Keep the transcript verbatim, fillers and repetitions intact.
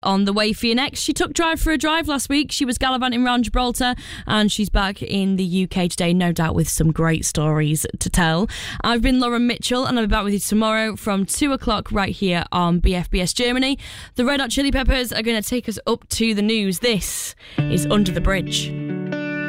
On the way for you next, she took Drive for a Drive last week. She was gallivanting around Gibraltar and she's back in the U K today, no doubt with some great stories to tell. I've been Lauren Mitchell and I'll be back with you tomorrow from two o'clock right here on B F B S Germany. The Red Hot Chili Peppers are going to take us up to the news. This is Under the Bridge.